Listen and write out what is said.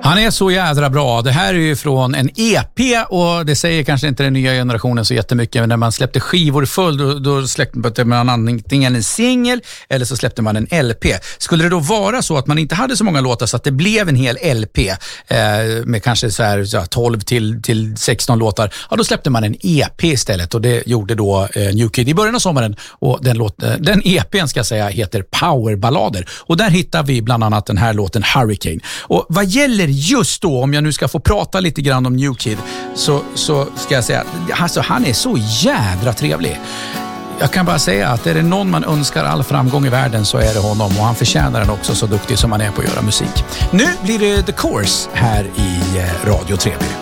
Han är så jädra bra. Det här är ju från en EP och det säger kanske inte den nya generationen så jättemycket, men när man släppte skivor full då släppte man antingen en singel eller så släppte man en LP. Skulle det då vara så att man inte hade så många låtar så att det blev en hel LP med kanske så här 12 till 16 låtar, ja då släppte man en EP istället och det gjorde då New Kid i början av sommaren och den EP:n ska jag säga heter Powerballader och där hittar vi bland annat den här låten Hurricane. Och vad gäller just då, om jag nu ska få prata lite grann om New Kid så ska jag säga alltså han är så jädra trevlig. Jag kan bara säga att är det någon man önskar all framgång i världen så är det honom och han förtjänar den också så duktig som han är på att göra musik. Nu blir det The Course här i Radio Treby.